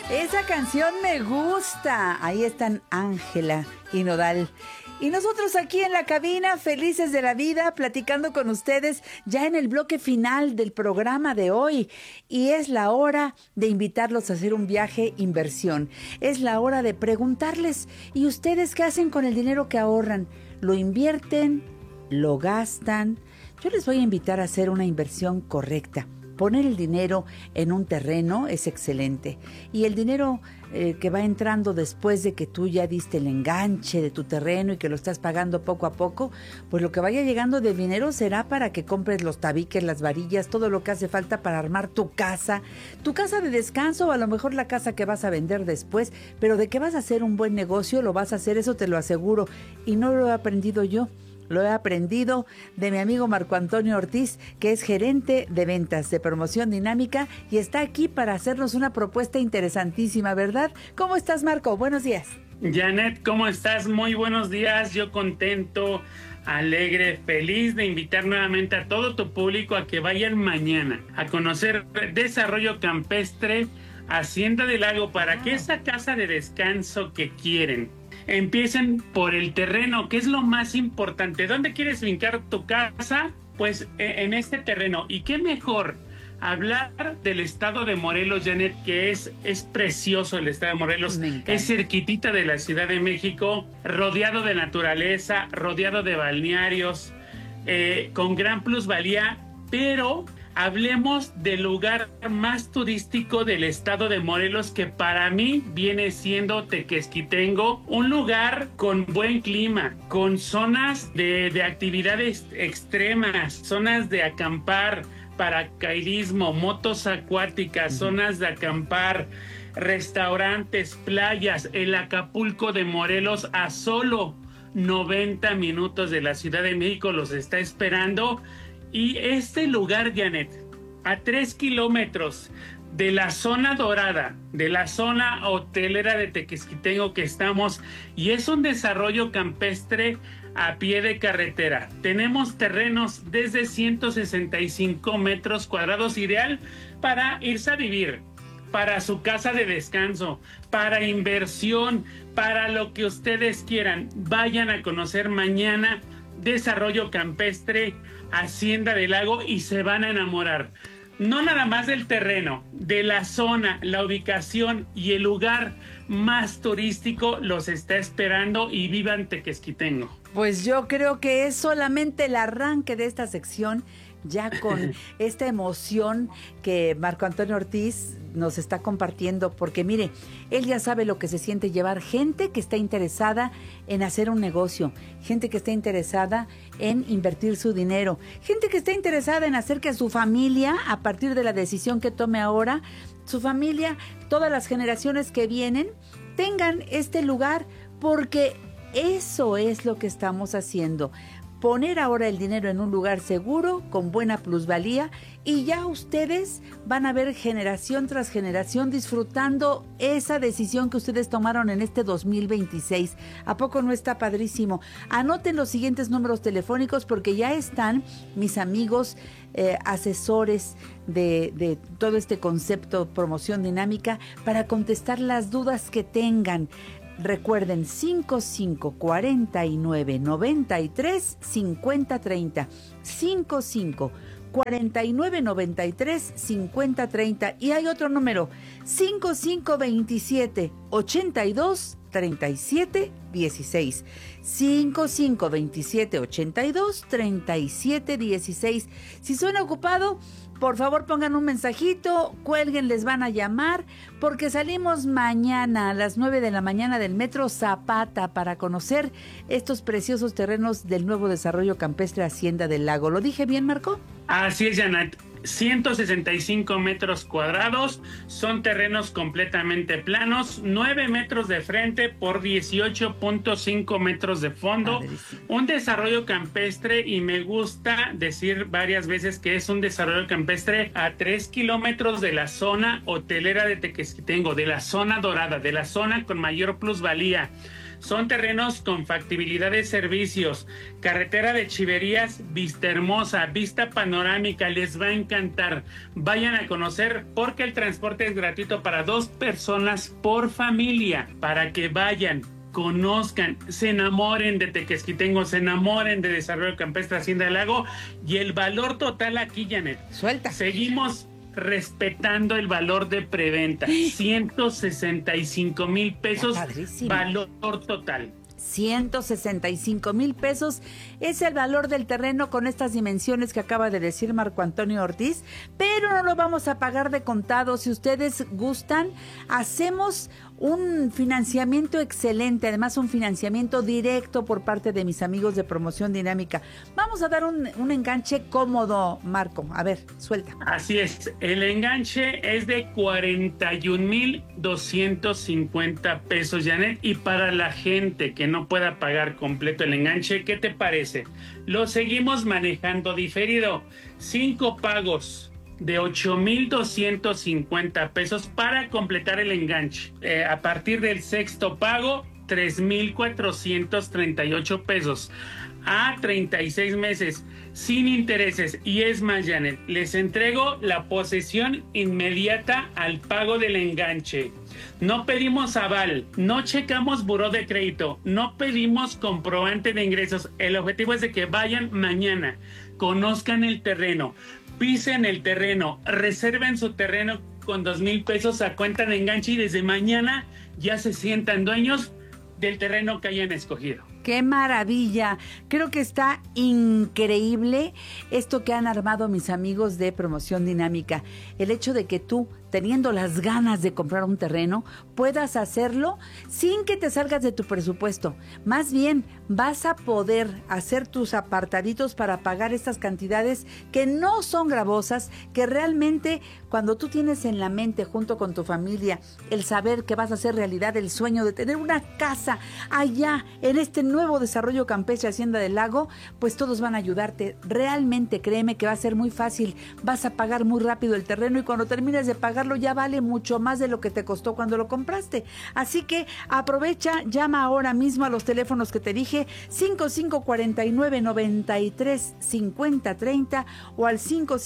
Esa canción me gusta. Ahí están Ángela y Nodal. Y nosotros aquí en la cabina, felices de la vida, platicando con ustedes ya en el bloque final del programa de hoy. Y es la hora de invitarlos a hacer un viaje inversión. Es la hora de preguntarles, ¿y ustedes qué hacen con el dinero que ahorran? ¿Lo invierten? ¿Lo gastan? Yo les voy a invitar a hacer una inversión correcta. Poner el dinero en un terreno es excelente. Y el dinero que va entrando después de que tú ya diste el enganche de tu terreno y que lo estás pagando poco a poco, pues lo que vaya llegando de dinero será para que compres los tabiques, las varillas, todo lo que hace falta para armar tu casa de descanso o a lo mejor la casa que vas a vender después. Pero de que vas a hacer un buen negocio, lo vas a hacer, eso te lo aseguro. Y no lo he aprendido yo. Lo he aprendido de mi amigo Marco Antonio Ortiz, que es gerente de ventas de Promoción Dinámica y está aquí para hacernos una propuesta interesantísima, ¿verdad? ¿Cómo estás, Marco? Buenos días. Janet, ¿cómo estás? Muy buenos días. Yo contento, alegre, feliz de invitar nuevamente a todo tu público a que vayan mañana a conocer Desarrollo Campestre Hacienda del Lago para que esa casa de descanso que quieren empiecen por el terreno, que es lo más importante. ¿Dónde quieres fincar tu casa? Pues en este terreno. ¿Y qué mejor? Hablar del estado de Morelos, Janet, que es precioso el estado de Morelos. Es cerquitita de la Ciudad de México, rodeado de naturaleza, rodeado de balnearios, con gran plusvalía, pero hablemos del lugar más turístico del estado de Morelos, que para mí viene siendo Tequesquitengo, un lugar con buen clima, con zonas de actividades extremas, zonas de acampar, paracaidismo, motos acuáticas, zonas de acampar, restaurantes, playas. El Acapulco de Morelos, a solo 90 minutos de la Ciudad de México, los está esperando. Y este lugar, Janet, a 3 kilómetros de la zona dorada, de la zona hotelera de Tequesquitengo que estamos, y es un desarrollo campestre a pie de carretera. Tenemos terrenos desde 165 metros cuadrados, ideal para irse a vivir, para su casa de descanso, para inversión, para lo que ustedes quieran. Vayan a conocer mañana Desarrollo Campestre Hacienda del Lago y se van a enamorar. No nada más del terreno, de la zona, la ubicación y el lugar más turístico los está esperando, y vivan Tequesquitengo. Pues yo creo que es solamente el arranque de esta sección, ya con esta emoción que Marco Antonio Ortiz nos está compartiendo, porque mire, él ya sabe lo que se siente llevar gente que está interesada en hacer un negocio, gente que está interesada en invertir su dinero, gente que está interesada en hacer que su familia, a partir de la decisión que tome ahora, su familia, todas las generaciones que vienen, tengan este lugar, porque eso es lo que estamos haciendo. Poner ahora el dinero en un lugar seguro, con buena plusvalía, y ya ustedes van a ver generación tras generación disfrutando esa decisión que ustedes tomaron en este 2026. ¿A poco no está padrísimo? Anoten los siguientes números telefónicos porque ya están mis amigos asesores de todo este concepto Promoción Dinámica para contestar las dudas que tengan. Recuerden, 55 49 93 50 30, 55 49 93 50 30, y hay otro número, 55 27 82 37 16, 55 27 82 37 16. Si suena ocupado, por favor pongan un mensajito, cuelguen, les van a llamar, porque salimos mañana a las 9 de la mañana del Metro Zapata para conocer estos preciosos terrenos del nuevo Desarrollo Campestre Hacienda del Lago. ¿Lo dije bien, Marco? Así es, Janet. 165 metros cuadrados, son terrenos completamente planos, 9 metros de frente por 18.5 metros de fondo. Padrísimo. Un desarrollo campestre, y me gusta decir varias veces que es un desarrollo campestre a 3 kilómetros de la zona hotelera de Tequesquitengo, de la zona dorada, de la zona con mayor plusvalía. Son terrenos con factibilidad de servicios, carretera de Chiverías, vista hermosa, vista panorámica, les va a encantar. Vayan a conocer porque el transporte es gratuito para 2 personas por familia, para que vayan, conozcan, se enamoren de Tequesquitengo, se enamoren de Desarrollo Campestre Hacienda del Lago y el valor total aquí, Janet. Suelta. Seguimos respetando el valor de preventa, 165,000 pesos, valor total. 165,000 pesos es el valor del terreno con estas dimensiones que acaba de decir Marco Antonio Ortiz, pero no lo vamos a pagar de contado. Si ustedes gustan, hacemos un financiamiento excelente, además un financiamiento directo por parte de mis amigos de Promoción Dinámica. Vamos a dar un enganche cómodo, Marco. A ver, suelta. Así es, el enganche es de 41,250 pesos, Janet, y para la gente que no pueda pagar completo el enganche, ¿qué te parece? Lo seguimos manejando diferido, 5 pagos de 8,250 pesos para completar el enganche. A partir del 6º pago, 3,438 pesos a 36 meses sin intereses. Y es más, Janet, les entrego la posesión inmediata al pago del enganche. No pedimos aval, no checamos buró de crédito, no pedimos comprobante de ingresos. El objetivo es de que vayan mañana, conozcan el terreno, pisen el terreno, reserven su terreno con 2,000 pesos a cuenta de enganche y desde mañana ya se sientan dueños del terreno que hayan escogido. ¡Qué maravilla! Creo que está increíble esto que han armado mis amigos de Promoción Dinámica. El hecho de que tú, teniendo las ganas de comprar un terreno, puedas hacerlo sin que te salgas de tu presupuesto. Más bien, vas a poder hacer tus apartaditos para pagar estas cantidades que no son gravosas, que realmente cuando tú tienes en la mente junto con tu familia el saber que vas a hacer realidad el sueño de tener una casa allá en este nuevo Desarrollo Campestre Hacienda del Lago, pues todos van a ayudarte. Realmente créeme que va a ser muy fácil. Vas a pagar muy rápido el terreno y cuando termines de pagarlo ya vale mucho más de lo que te costó cuando lo compraste. Así que aprovecha, llama ahora mismo a los teléfonos que te dije, 5549-935030 o al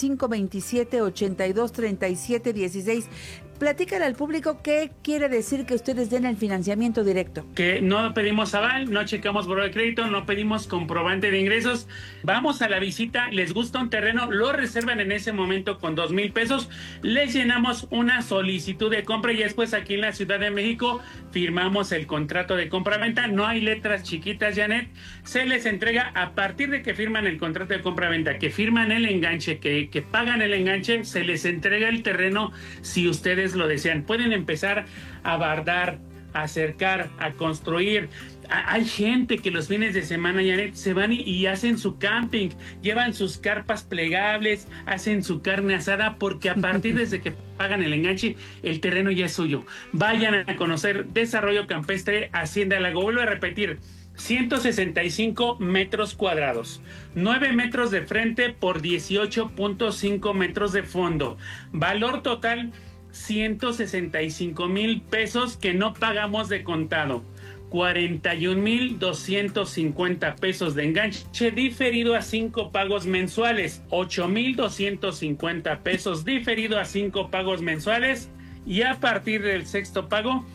5527-823716. Platícale al público qué quiere decir que ustedes den el financiamiento directo. Que no pedimos aval, no checamos buró de crédito, no pedimos comprobante de ingresos. Vamos a la visita, les gusta un terreno, lo reservan en ese momento con 2,000 pesos, les llenamos una solicitud de compra y después aquí en la Ciudad de México firmamos el contrato de compra-venta. No hay letras chiquitas, Janet. Se les entrega a partir de que firman el contrato de compra-venta, que firman el enganche, que pagan el enganche, se les entrega el terreno si ustedes lo desean. Pueden empezar a bardar, a acercar, a construir. Hay gente que los fines de semana, Janet, se van y hacen su camping, llevan sus carpas plegables, hacen su carne asada, porque a partir desde que pagan el enganche, el terreno ya es suyo. Vayan a conocer Desarrollo Campestre Hacienda del Lago. Vuelvo a repetir, 165 metros cuadrados, 9 metros de frente por 18.5 metros de fondo. Valor total 165,000 pesos que no pagamos de contado. 41,250 pesos de enganche diferido a 5 pagos mensuales. 8,250 pesos diferido a 5 pagos mensuales. Y a partir del 6º pago,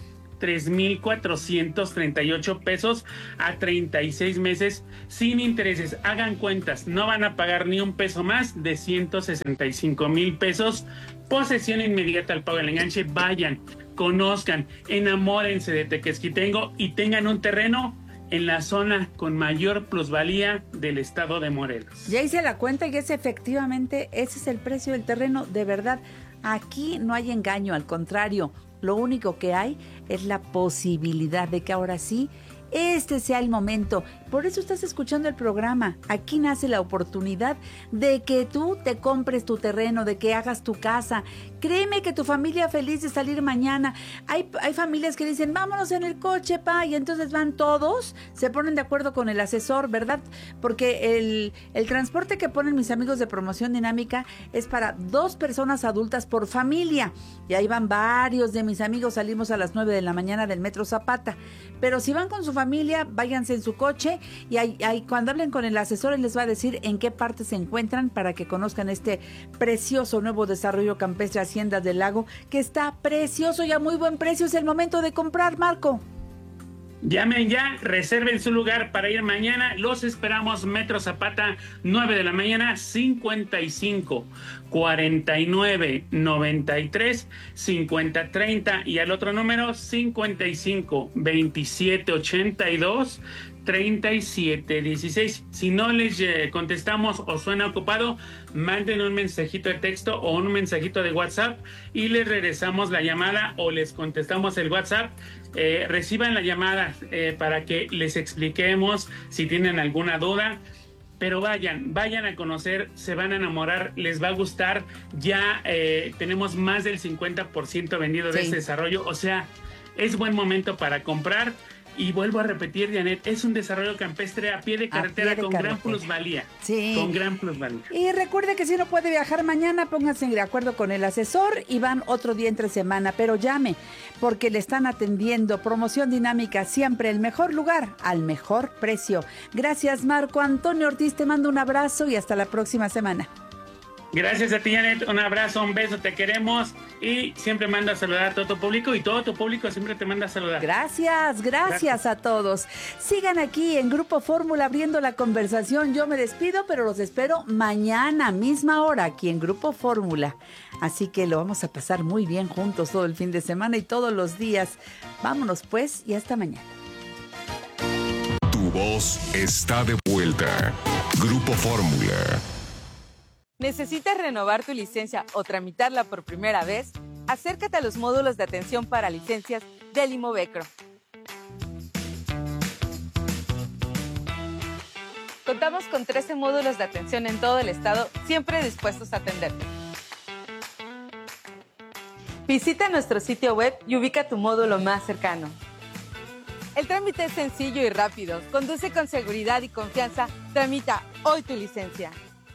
3,438 pesos a 36 meses sin intereses. Hagan cuentas, no van a pagar ni un peso más de 165,000 pesos. Posesión inmediata al pago del enganche. Vayan, conozcan, enamórense de Tequesquitengo y tengan un terreno en la zona con mayor plusvalía del estado de Morelos. Ya hice la cuenta y efectivamente ese es el precio del terreno. De verdad, aquí no hay engaño, al contrario, lo único que hay es la posibilidad de que ahora sí este sea el momento. Por eso estás escuchando el programa. Aquí nace la oportunidad de que tú te compres tu terreno, de que hagas tu casa, Créeme que tu familia feliz de salir mañana. Hay familias que dicen, vámonos en el coche, pa, y entonces van todos, se ponen de acuerdo con el asesor, ¿verdad? Porque el transporte que ponen mis amigos de Promoción Dinámica es para 2 personas adultas por familia. Y ahí van varios de mis amigos, salimos a las 9 de la mañana del Metro Zapata. Pero si van con su familia, váyanse en su coche y cuando hablen con el asesor, él les va a decir en qué parte se encuentran para que conozcan este precioso nuevo desarrollo campestre Haciendas del Lago, que está precioso y a muy buen precio. Es el momento de comprar, Marco. Llamen ya, reserven su lugar para ir mañana. Los esperamos, Metro Zapata, 9 de la mañana, 55 49 93 50 30 y al otro número 55 27 82 37 16. Si no les contestamos o suena ocupado, manden un mensajito de texto o un mensajito de WhatsApp y les regresamos la llamada o les contestamos el WhatsApp. Reciban la llamada para que les expliquemos si tienen alguna duda. Pero vayan a conocer, se van a enamorar, les va a gustar. Ya tenemos más del 50% vendido de este desarrollo, o sea, es buen momento para comprar. Y vuelvo a repetir, Janet, es un desarrollo campestre a pie de carretera con gran plusvalía. Sí. Con gran plusvalía. Y recuerde que si no puede viajar mañana, pónganse de acuerdo con el asesor y van otro día entre semana. Pero llame, porque le están atendiendo. Promoción Dinámica, siempre el mejor lugar, al mejor precio. Gracias, Marco Antonio Ortiz. Te mando un abrazo y hasta la próxima semana. Gracias a ti, Janet. Un abrazo, un beso, te queremos. Y siempre manda a saludar a todo tu público y todo tu público siempre te manda a saludar. Gracias a todos. Sigan aquí en Grupo Fórmula abriendo la conversación. Yo me despido, pero los espero mañana, misma hora, aquí en Grupo Fórmula. Así que lo vamos a pasar muy bien juntos todo el fin de semana y todos los días. Vámonos pues y hasta mañana. Tu voz está de vuelta. Grupo Fórmula. ¿Necesitas renovar tu licencia o tramitarla por primera vez? Acércate a los módulos de atención para licencias del Imovecro. Contamos con 13 módulos de atención en todo el estado, siempre dispuestos a atenderte. Visita nuestro sitio web y ubica tu módulo más cercano. El trámite es sencillo y rápido. Conduce con seguridad y confianza. Tramita hoy tu licencia.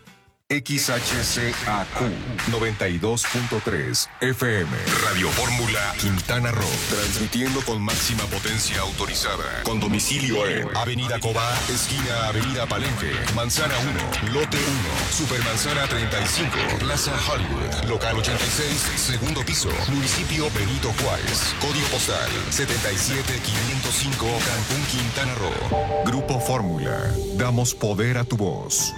XHCAQ 92.3 FM Radio Fórmula Quintana Roo, transmitiendo con máxima potencia autorizada, con domicilio en Avenida Cobá, esquina Avenida Palenque, Manzana 1, Lote 1, Supermanzana 35, Plaza Hollywood, Local 86, segundo piso, Municipio Benito Juárez, Código postal 77505, Cancún, Quintana Roo. Grupo Fórmula, damos poder a tu voz.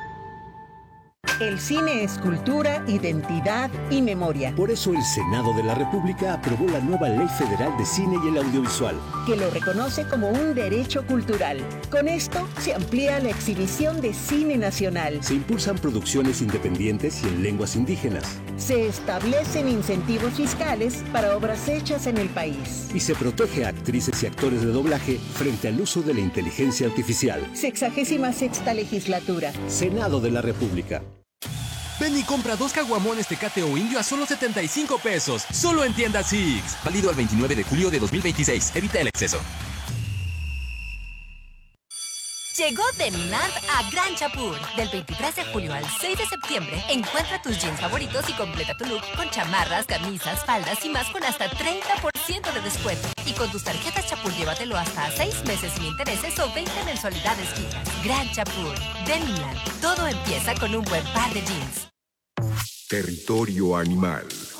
El cine es cultura, identidad y memoria. Por eso el Senado de la República aprobó la nueva Ley Federal de Cine y el Audiovisual, que lo reconoce como un derecho cultural. Con esto se amplía la exhibición de cine nacional. Se impulsan producciones independientes y en lenguas indígenas. Se establecen incentivos fiscales para obras hechas en el país. Y se protege a actrices y actores de doblaje frente al uso de la inteligencia artificial. 66ª legislatura. Senado de la República. Ven y compra 2 caguamones Tecate o Indio a solo 75 pesos. Solo en tienda Six. Válido al 29 de julio de 2026. Evita el exceso. Llegó Deniland a Gran Chapur. Del 23 de julio al 6 de septiembre, encuentra tus jeans favoritos y completa tu look con chamarras, camisas, faldas y más con hasta 30% de descuento. Y con tus tarjetas Chapur, llévatelo hasta 6 meses sin intereses o 20 mensualidades fijas. Gran Chapur. Deniland. Todo empieza con un buen par de jeans. Territorio animal.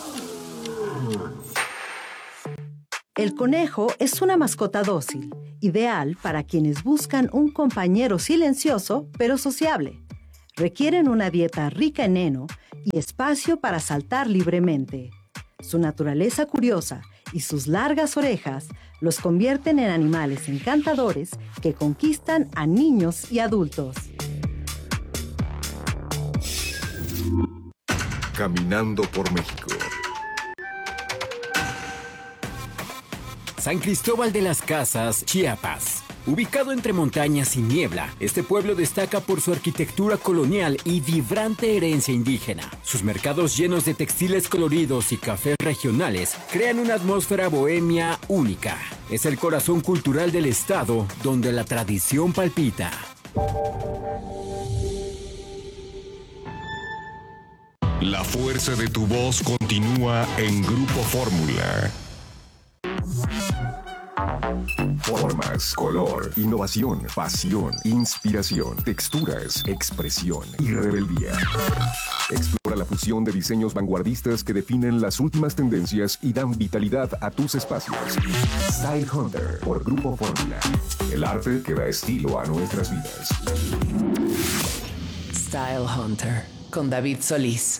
El conejo es una mascota dócil, ideal para quienes buscan un compañero silencioso pero sociable. Requieren una dieta rica en heno y espacio para saltar libremente. Su naturaleza curiosa y sus largas orejas los convierten en animales encantadores que conquistan a niños y adultos. Caminando por México. San Cristóbal de las Casas, Chiapas. Ubicado entre montañas y niebla, este pueblo destaca por su arquitectura colonial y vibrante herencia indígena. Sus mercados llenos de textiles coloridos y cafés regionales crean una atmósfera bohemia única. Es el corazón cultural del estado donde la tradición palpita. La fuerza de tu voz continúa en Grupo Fórmula. Formas, color, innovación, pasión, inspiración, texturas, expresión y rebeldía. Explora la fusión de diseños vanguardistas que definen las últimas tendencias y dan vitalidad a tus espacios. Style Hunter por Grupo Fórmula. El arte que da estilo a nuestras vidas. Style Hunter con David Solís.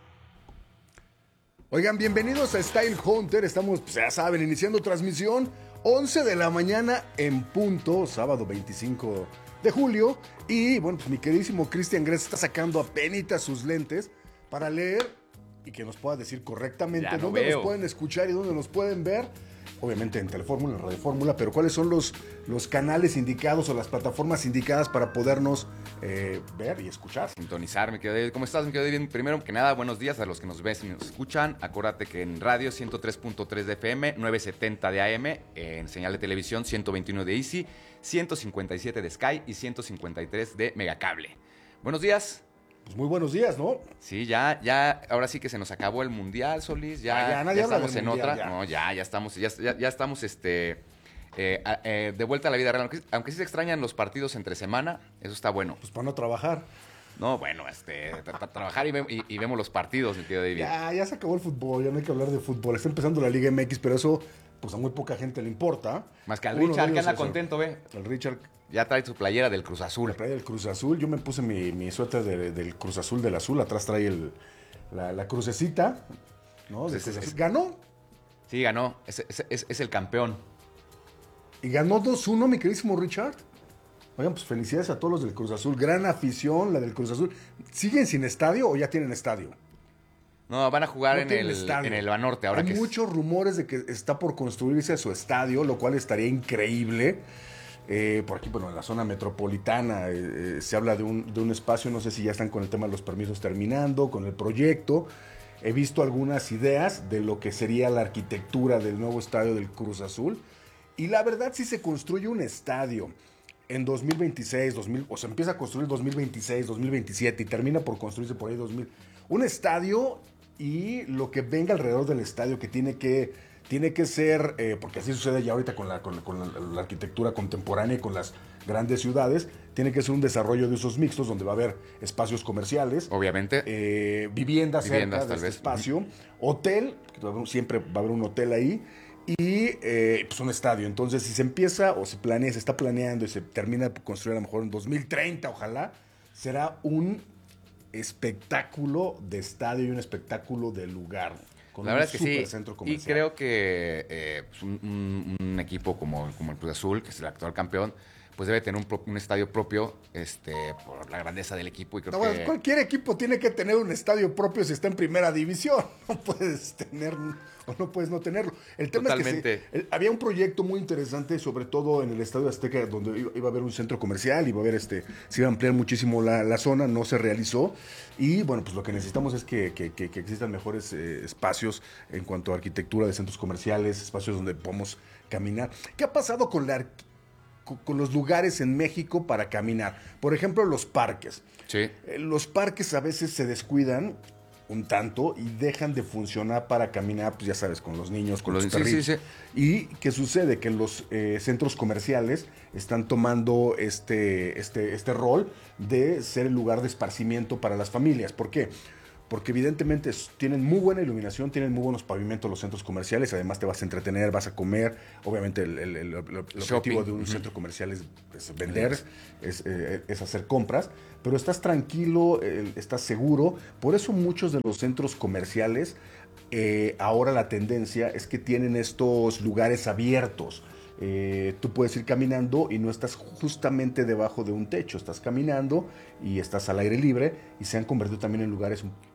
Oigan, bienvenidos a Style Hunter. Estamos, pues, ya saben, iniciando transmisión 11 de la mañana en punto, sábado 25 de julio. Y bueno, pues mi queridísimo Cristian Gres está sacando apenas sus lentes para leer y que nos pueda decir correctamente dónde nos pueden escuchar y dónde nos pueden ver. Obviamente en Telefórmula, en Radio Fórmula, pero ¿cuáles son los canales indicados o las plataformas indicadas para podernos ver y escuchar? Sintonizar, mi querido David. ¿Cómo estás, mi querido David? Primero que nada, buenos días a los que nos ven y nos escuchan. Acuérdate que en radio 103.3 de FM, 970 de AM, en señal de televisión 121 de Easy, 157 de Sky y 153 de Megacable. Buenos días. Pues muy buenos días, ¿no? Sí, ya, ahora sí que se nos acabó el Mundial, Solís. Ya estamos en mundial, otra. Ya. No, ya estamos, de vuelta a la vida real. Aunque sí se extrañan los partidos entre semana, eso está bueno. Pues para no trabajar. No, bueno, trabajar y vemos los partidos, mi querido David. Ya se acabó el fútbol, ya no hay que hablar de fútbol. Está empezando la Liga MX, pero eso pues a muy poca gente le importa. Más que al Richard, que anda contento, ve. El Richard ya trae su playera del Cruz Azul. La playera del Cruz Azul. Yo me puse mi suéter del Cruz Azul, del azul. Atrás trae la crucecita, ¿no? Pues ¿Ganó? Sí, ganó. Es el campeón. Y ganó 2-1, mi queridísimo Richard. Oigan, pues felicidades a todos los del Cruz Azul. Gran afición, la del Cruz Azul. ¿Siguen sin estadio o ya tienen estadio? No, van a jugar en el Banorte. Ahora hay muchos rumores de que está por construirse su estadio, lo cual estaría increíble. Por aquí, bueno, en la zona metropolitana se habla de un espacio, no sé si ya están con el tema de los permisos terminando, con el proyecto. He visto algunas ideas de lo que sería la arquitectura del nuevo estadio del Cruz Azul. Y la verdad, si se construye un estadio en 2026, o se empieza a construir 2026, 2027 y termina por construirse por ahí 2000. Un estadio y lo que venga alrededor del estadio que tiene que ser, porque así sucede ya ahorita con la arquitectura contemporánea y con las grandes ciudades, tiene que ser un desarrollo de usos mixtos donde va a haber espacios comerciales. Obviamente. Viviendas cerca de este espacio. Hotel, siempre va a haber un hotel ahí. Y pues un estadio. Entonces, si se empieza o se está planeando y se termina de construir a lo mejor en 2030, ojalá, será un espectáculo de estadio y un espectáculo de lugar. Con la verdad es que sí. Centro comercial. Y creo que pues un equipo como el Cruz Azul, que es el actual campeón, pues debe tener un estadio propio por la grandeza del equipo. Y creo que cualquier equipo tiene que tener un estadio propio si está en primera división. No puedes tener o no puedes no tenerlo. El tema Totalmente. Es que había un proyecto muy interesante, sobre todo en el Estadio Azteca, donde iba a haber un centro comercial, iba a haber se iba a ampliar muchísimo la zona, no se realizó. Y bueno, pues lo que necesitamos es que existan mejores espacios en cuanto a arquitectura de centros comerciales, espacios donde podamos caminar. ¿Qué ha pasado con los lugares en México para caminar? Por ejemplo, los parques. Sí. Los parques a veces se descuidan un tanto y dejan de funcionar para caminar, pues ya sabes, con los niños, con los perritos. Sí. ¿Y qué sucede? Que los centros comerciales están tomando este rol de ser el lugar de esparcimiento para las familias. ¿Por qué? Porque evidentemente tienen muy buena iluminación, tienen muy buenos pavimentos los centros comerciales, además te vas a entretener, vas a comer. Obviamente el objetivo de un centro comercial es vender, es hacer compras, pero estás tranquilo, estás seguro. Por eso muchos de los centros comerciales, ahora la tendencia es que tienen estos lugares abiertos. Tú puedes ir caminando y no estás justamente debajo de un techo, estás caminando y estás al aire libre y se han convertido también en lugares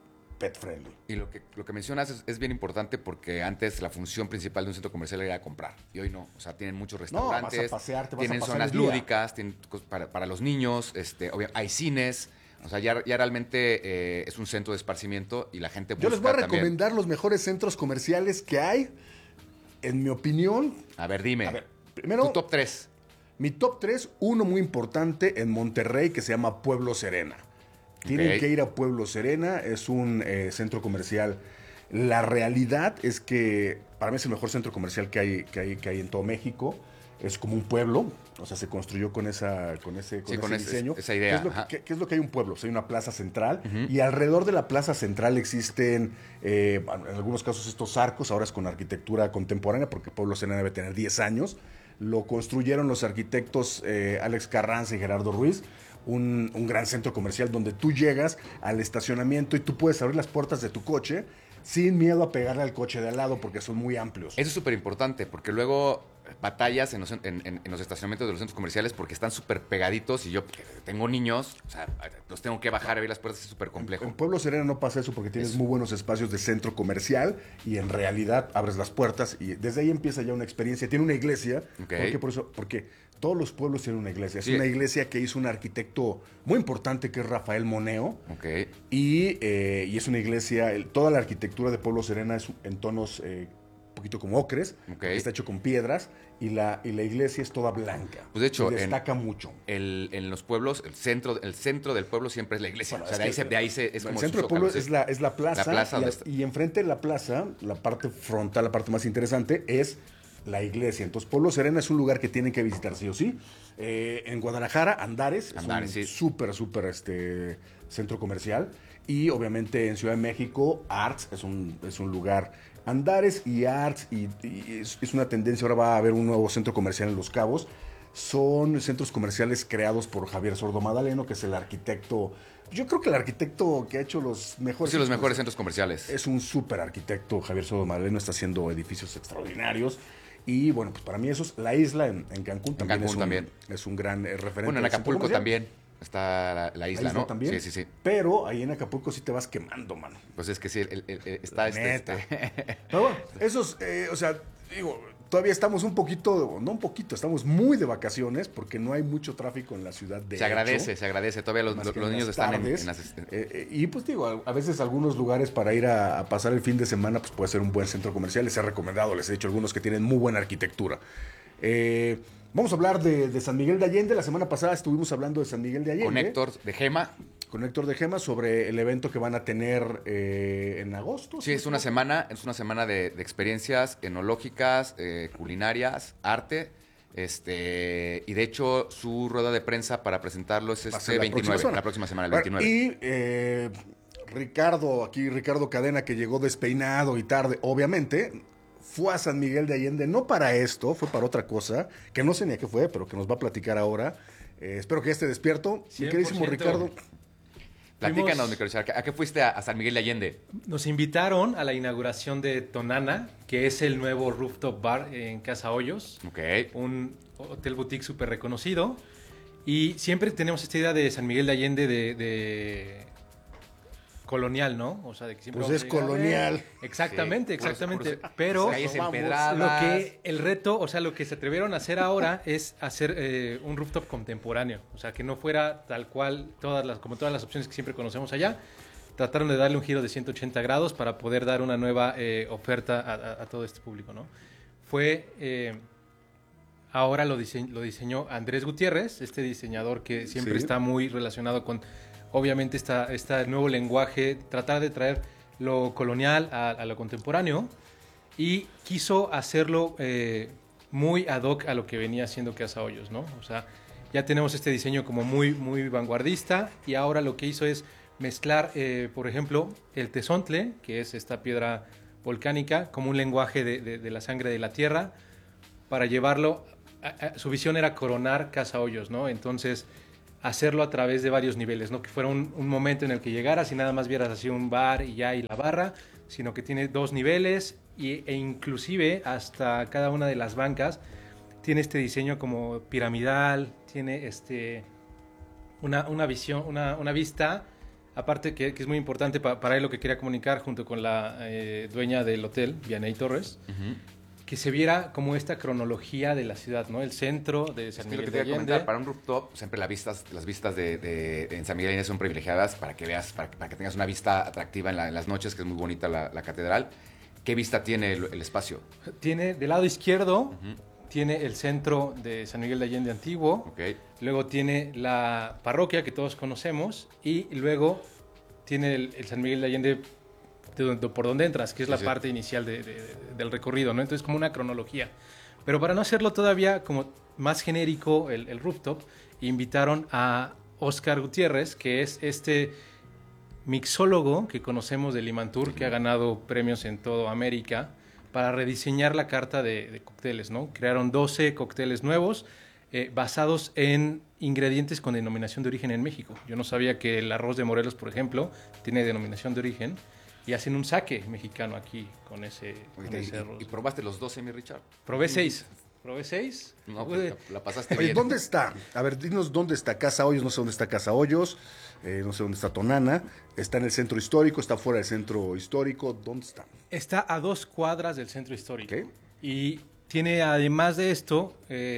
pet friendly. Y lo que mencionas es bien importante porque antes la función principal de un centro comercial era comprar y hoy no. O sea, tienen muchos restaurantes, vas a pasearte, tienen vas a pasar zonas el día. lúdicas, tienen para los niños, hay cines. O sea, ya realmente es un centro de esparcimiento y la gente busca. Yo les voy a también. recomendar los mejores centros comerciales que hay, en mi opinión. A ver, dime. Primero, tu top 3. Mi top 3, uno muy importante en Monterrey que se llama Pueblo Serena. Tienen que ir a Pueblo Serena, es un centro comercial. La realidad es que para mí es el mejor centro comercial que hay en todo México. Es como un pueblo, o sea, se construyó con ese diseño. Esa idea. ¿Qué es lo que hay un pueblo? O sea, hay una plaza central y alrededor de la plaza central existen, en algunos casos, estos arcos. Ahora es con arquitectura contemporánea porque Pueblo Serena debe tener 10 años. Lo construyeron los arquitectos Alex Carranza y Gerardo Ruiz. Un gran centro comercial donde tú llegas al estacionamiento y tú puedes abrir las puertas de tu coche sin miedo a pegarle al coche de al lado porque son muy amplios. Eso es súper importante porque luego batallas en los estacionamientos de los centros comerciales porque están súper pegaditos y yo que tengo niños, o sea, los tengo que bajar a abrir las puertas, es súper complejo. En Pueblo Serena no pasa eso porque tienes muy buenos espacios de centro comercial y en realidad abres las puertas y desde ahí empieza ya una experiencia. Tiene una iglesia. Okay. Porque todos los pueblos tienen una iglesia. Es Sí. una iglesia que hizo un arquitecto muy importante que es Rafael Moneo. Okay. Y es una iglesia, toda la arquitectura de Pueblo Serena es en tonos un poquito como ocres. Okay. Está hecho con piedras y la iglesia es toda blanca. Pues de hecho, y destaca mucho. En los pueblos, el centro del pueblo siempre es la iglesia. Bueno, o sea, es de ahí es el como centro del pueblo es la plaza. La plaza y enfrente de la plaza, la parte frontal, la parte más interesante, es la iglesia. Entonces, Pueblo Serena es un lugar que tienen que visitar sí o sí. En Guadalajara, Andares es un súper centro comercial. Y obviamente en Ciudad de México, Arts es un lugar. Andares y Arts, y es una tendencia, ahora va a haber un nuevo centro comercial en Los Cabos. Son centros comerciales creados por Javier Sordo Madaleno, que es el arquitecto. Yo creo que el arquitecto que ha hecho los mejores... Sí, los mejores centros comerciales. Es un súper arquitecto, Javier Sordo Madaleno, está haciendo edificios extraordinarios. Y bueno, pues para mí eso es la isla en Cancún. Es un gran referente. Bueno, en Acapulco también está la isla, ¿no? También. Sí. Pero ahí en Acapulco sí te vas quemando, mano. Pues es que sí, está Pero bueno, esos, o sea, digo, todavía estamos estamos muy de vacaciones porque no hay mucho tráfico en la ciudad de Se agradece. Todavía los niños están en las... Y pues digo, a veces algunos lugares para ir a pasar el fin de semana, pues puede ser un buen centro comercial. Les he recomendado, les he dicho algunos que tienen muy buena arquitectura. Vamos a hablar de San Miguel de Allende. La semana pasada estuvimos hablando de San Miguel de Allende. Con Héctor de Gema sobre el evento que van a tener en agosto. Sí, es una semana de experiencias enológicas, culinarias, arte. Y de hecho su rueda de prensa para presentarlo es este 29, la próxima semana, el 29. Y Ricardo Cadena, que llegó despeinado y tarde, obviamente, fue a San Miguel de Allende, no para esto, fue para otra cosa, que no sé ni a qué fue, pero que nos va a platicar ahora. Espero que ya esté despierto. Mi queridísimo Ricardo. Platícanos, mi querido. ¿A qué fuiste a San Miguel de Allende? Nos invitaron a la inauguración de Tonana, que es el nuevo rooftop bar en Casa Hoyos. Okay. Un hotel boutique súper reconocido. Y siempre tenemos esta idea de San Miguel de Allende de colonial, ¿no? O sea, de que siempre pues es colonial. Exactamente. Pero el reto, o sea, lo que se atrevieron a hacer ahora es hacer un rooftop contemporáneo. O sea, que no fuera tal cual como todas las opciones que siempre conocemos allá. Trataron de darle un giro de 180 grados para poder dar una nueva oferta a todo este público, ¿no? Ahora lo diseñó Andrés Gutiérrez, este diseñador que siempre está muy relacionado con... Obviamente este nuevo lenguaje, tratar de traer lo colonial a lo contemporáneo, y quiso hacerlo muy ad hoc a lo que venía haciendo Casa Hoyos, ¿no? O sea, ya tenemos este diseño como muy, muy vanguardista, y ahora lo que hizo es mezclar, por ejemplo, el tezontle, que es esta piedra volcánica, como un lenguaje de la sangre de la tierra, para llevarlo... Su visión era coronar Casa Hoyos, ¿no? Entonces... hacerlo a través de varios niveles, no que fuera un momento en el que llegaras y nada más vieras así un bar y la barra, sino que tiene 2 niveles e inclusive hasta cada una de las bancas tiene este diseño como piramidal, tiene una visión, una vista aparte que es muy importante para él lo que quería comunicar junto con la dueña del hotel, Vianey Torres, que se viera como esta cronología de la ciudad, ¿no? El centro de San Miguel de Allende. Para un rooftop, siempre las vistas en San Miguel de Allende son privilegiadas para que veas, para que tengas una vista atractiva en las noches, que es muy bonita la catedral. ¿Qué vista tiene el espacio? Tiene del lado izquierdo, tiene el centro de San Miguel de Allende antiguo, luego tiene la parroquia que todos conocemos y luego tiene el San Miguel de Allende por donde entras, que es la parte inicial del recorrido, ¿no? Entonces, como una cronología. Pero para no hacerlo todavía como más genérico el rooftop, invitaron a Oscar Gutiérrez, que es este mixólogo que conocemos del Limantur, que ha ganado premios en toda América, para rediseñar la carta de cócteles, ¿no? Crearon 12 cócteles nuevos basados en ingredientes con denominación de origen en México. Yo no sabía que el arroz de Morelos, por ejemplo, tiene denominación de origen. Y hacen un saque mexicano aquí con ese arroz. ¿Y probaste los 12, mi Richard? Probé 6. No, pues la pasaste bien. bien. ¿Dónde está? A ver, dinos dónde está Casa Hoyos. No sé dónde está Casa Hoyos. No sé dónde está Tonana. ¿Está en el centro histórico? ¿Está fuera del centro histórico? ¿Dónde está? Está a 2 cuadras del centro histórico. Y tiene, además de esto,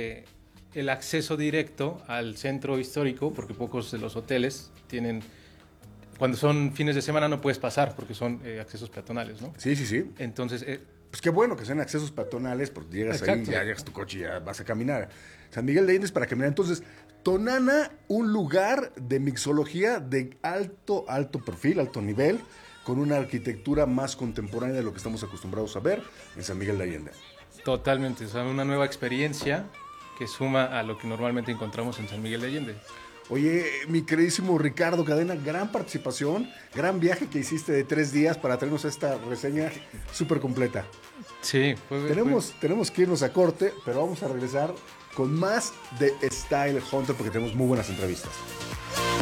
el acceso directo al centro histórico, porque pocos de los hoteles tienen... Cuando son fines de semana no puedes pasar porque son accesos peatonales, ¿no? Sí. Entonces... pues qué bueno que sean accesos peatonales, porque llegas ahí, ya llegas tu coche y ya vas a caminar. San Miguel de Allende es para caminar. Entonces, Tonana, un lugar de mixología de alto perfil, alto nivel, con una arquitectura más contemporánea de lo que estamos acostumbrados a ver en San Miguel de Allende. Totalmente, o sea, una nueva experiencia que suma a lo que normalmente encontramos en San Miguel de Allende. Oye, mi queridísimo Ricardo Cadena, gran participación, gran viaje que hiciste de 3 días para traernos esta reseña súper completa. Sí. Tenemos que irnos a corte, pero vamos a regresar con más de Style Hunter porque tenemos muy buenas entrevistas.